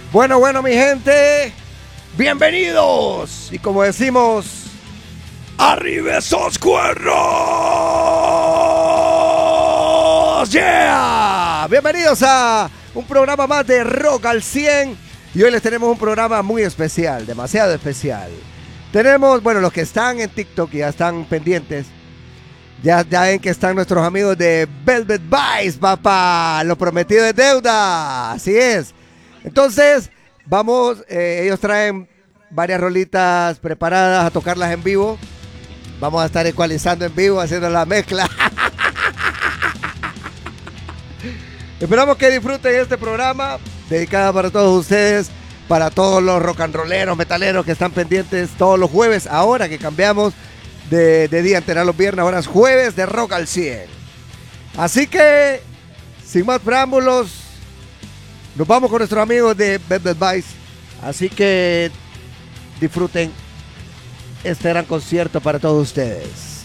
Bueno, mi gente, bienvenidos. Y como decimos, ¡arriba esos cuernos! ¡Yeah! Bienvenidos a un programa más de Rock al 100. Y hoy les tenemos un programa muy especial, demasiado especial. Tenemos, bueno, los que están en TikTok y ya están pendientes. Ya ven que están nuestros amigos de Velvet Vice, papá. Lo prometido es deuda. Así es. Entonces, vamos, ellos traen varias rolitas preparadas a tocarlas en vivo. Vamos a estar ecualizando en vivo, haciendo la mezcla. Esperamos que disfruten este programa, dedicado para todos ustedes, para todos los rock and rolleros, metaleros que están pendientes todos los jueves, ahora que cambiamos de día entero a los viernes, ahora es jueves de Rock al 100. Así que, sin más preámbulos, nos vamos con nuestros amigos de Velvet Vice. Así que disfruten este gran concierto para todos ustedes.